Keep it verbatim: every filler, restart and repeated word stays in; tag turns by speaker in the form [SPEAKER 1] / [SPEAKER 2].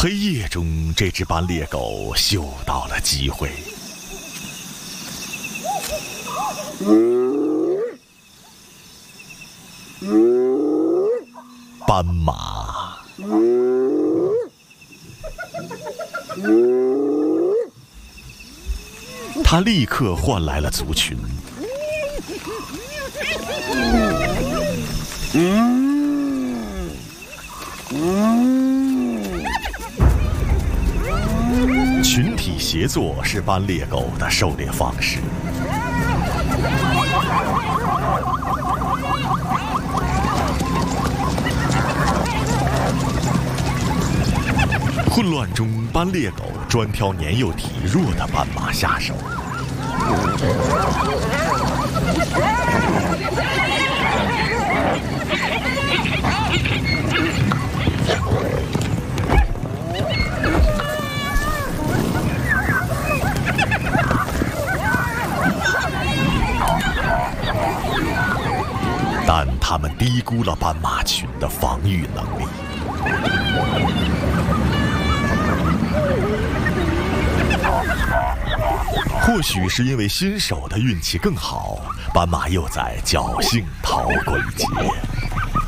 [SPEAKER 1] 黑夜中，这只斑鬣狗嗅到了机会。斑马，它立刻唤来了族群。群体协作是斑鬣狗的狩猎方式。混乱中，斑鬣狗专挑年幼体弱的斑马下手。但他们低估了斑马群的防御能力。或许是因为新手的运气更好，斑马又在侥幸逃过一劫。